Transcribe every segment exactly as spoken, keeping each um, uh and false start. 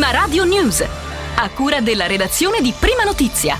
Prima Radio News, a cura della redazione di Prima Notizia.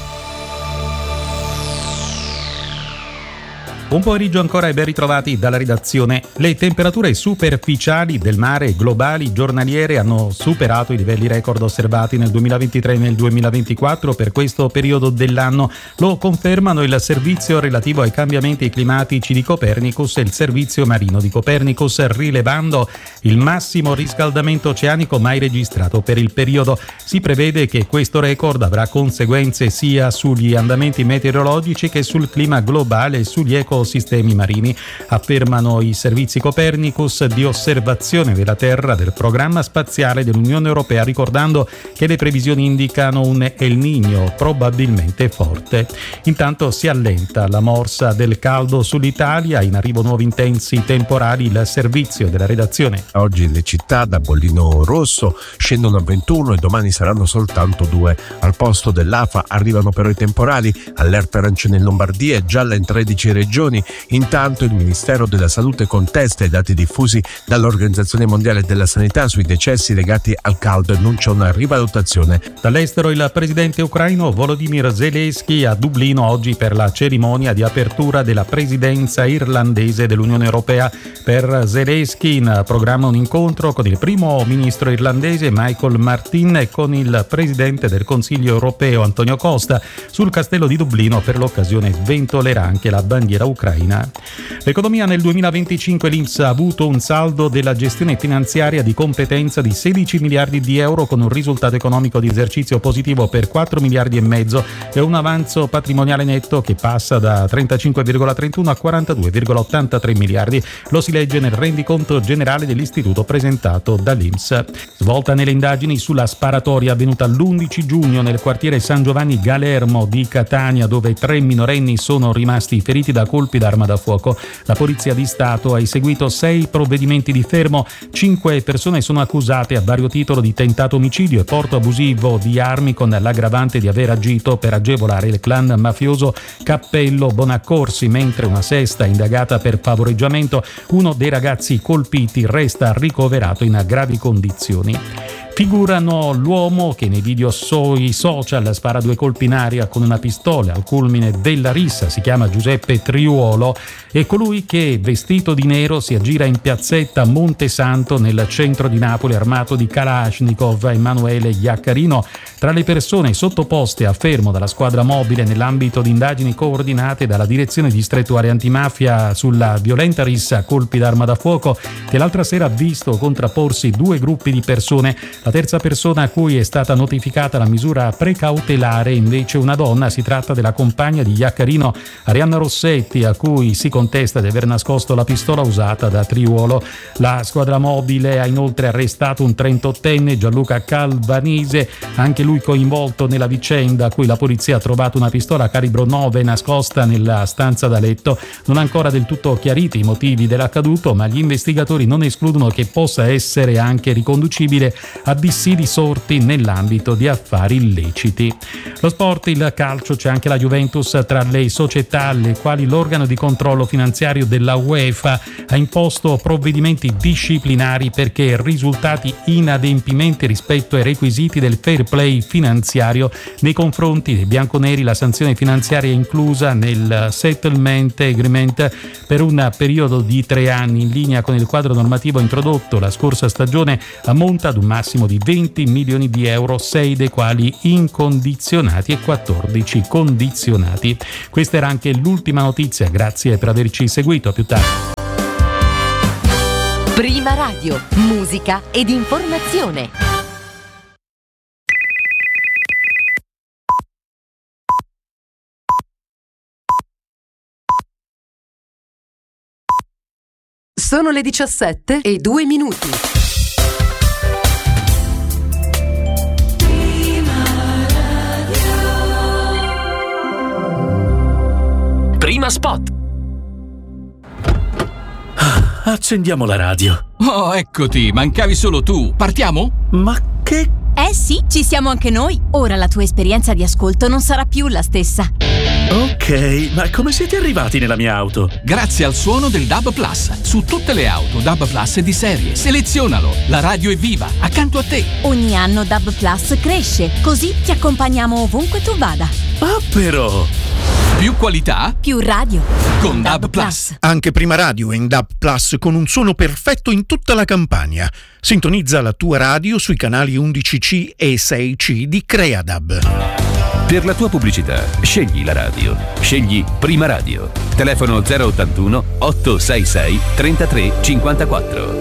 Buon pomeriggio ancora e ben ritrovati dalla redazione. Le temperature superficiali del mare globali giornaliere hanno superato i livelli record osservati nel duemilaventitré e nel duemilaventiquattro per questo periodo dell'anno. Lo confermano il servizio relativo ai cambiamenti climatici di Copernicus e il servizio marino di Copernicus, rilevando il massimo riscaldamento oceanico mai registrato per il periodo. Si prevede che questo record avrà conseguenze sia sugli andamenti meteorologici che sul clima globale e sugli ecosistemi sistemi marini, affermano i servizi Copernicus di osservazione della Terra del programma spaziale dell'Unione Europea, ricordando che le previsioni indicano un El Niño probabilmente forte. Intanto si allenta la morsa del caldo sull'Italia, in arrivo nuovi intensi temporali. Il servizio della redazione. Oggi le città da bollino rosso scendono a ventuno e domani saranno soltanto due. Al posto dell'A F A arrivano però i temporali, allerta arancione in Lombardia e gialla in tredici regioni. Intanto il Ministero della Salute contesta i dati diffusi dall'Organizzazione Mondiale della Sanità sui decessi legati al caldo e annuncia una rivalutazione. Dall'estero il presidente ucraino Volodymyr Zelensky a Dublino oggi per la cerimonia di apertura della presidenza irlandese dell'Unione Europea. Per Zelensky in programma un incontro con il primo ministro irlandese Michael Martin e con il presidente del Consiglio europeo Antonio Costa. Sul castello di Dublino per l'occasione sventolerà anche la bandiera ucraina. L'economia nel duemilaventicinque, l'I N P S ha avuto un saldo della gestione finanziaria di competenza di sedici miliardi di euro, con un risultato economico di esercizio positivo per quattro miliardi e mezzo e un avanzo patrimoniale netto che passa da trentacinque virgola trentuno a quarantadue virgola ottantatré miliardi. Lo si legge nel rendiconto generale dell'istituto presentato dall'I N P S. Svolta nelle indagini sulla sparatoria avvenuta l'undici giugno nel quartiere San Giovanni Galermo di Catania, dove tre minorenni sono rimasti feriti da colpi d'arma da fuoco. La Polizia di Stato ha eseguito sei provvedimenti di fermo. Cinque persone sono accusate a vario titolo di tentato omicidio e porto abusivo di armi, con l'aggravante di aver agito per agevolare il clan mafioso Cappello Bonaccorsi, mentre una sesta indagata per favoreggiamento. Uno dei ragazzi colpiti resta ricoverato in gravi condizioni. Figurano l'uomo che nei video sui social spara due colpi in aria con una pistola al culmine della rissa. Si chiama Giuseppe Triuolo, e colui che, vestito di nero, si aggira in piazzetta Montesanto nel centro di Napoli armato di Kalashnikov. Emanuele Iaccarino, tra le persone sottoposte a fermo dalla squadra mobile nell'ambito di indagini coordinate dalla direzione distrettuale antimafia sulla violenta rissa a colpi d'arma da fuoco che l'altra sera ha visto contrapporsi due gruppi di persone. La terza persona a cui è stata notificata la misura precautelare invece una donna. Si tratta della compagna di Iaccarino, Arianna Rossetti, a cui si contesta di aver nascosto la pistola usata da Triuolo. La squadra mobile ha inoltre arrestato un trentottenne, Gianluca Calvanese, anche lui coinvolto nella vicenda, a cui la polizia ha trovato una pistola calibro nove nascosta nella stanza da letto. Non ancora del tutto chiariti i motivi dell'accaduto, ma gli investigatori non escludono che possa essere anche riconducibile a dissidi sorti nell'ambito di affari illeciti. Lo sport, il calcio, c'è anche la Juventus tra le società alle quali l'organo di controllo finanziario della UEFA ha imposto provvedimenti disciplinari perché risultati inadempimenti rispetto ai requisiti del fair play finanziario. Nei confronti dei bianconeri la sanzione finanziaria è inclusa nel settlement agreement per un periodo di tre anni, in linea con il quadro normativo introdotto la scorsa stagione. Ammonta ad un massimo di venti milioni di euro, sei dei quali incondizionati e quattordici condizionati. Questa era anche l'ultima notizia, grazie per averci seguito, a più tardi. Prima Radio, musica ed informazione. Sono le diciassette e due minuti. Prima Spot. Accendiamo la radio. Oh, eccoti, mancavi solo tu. Partiamo? Ma che... Eh sì, ci siamo anche noi. Ora la tua esperienza di ascolto non sarà più la stessa. Ok, ma come siete arrivati nella mia auto? Grazie al suono del D A B Plus. Su tutte le auto D A B Plus di serie. Selezionalo. La radio è viva, accanto a te. Ogni anno D A B Plus cresce, così ti accompagniamo ovunque tu vada. Ah, però! Più qualità, più radio. Con D A B Plus. Anche Prima Radio è in D A B Plus con un suono perfetto in tutta la Campania. Sintonizza la tua radio sui canali undici C e sei C di Creadab. Per la tua pubblicità, scegli la radio. Scegli Prima Radio. Telefono zero ottantuno otto sei sei trentatré cinquantaquattro.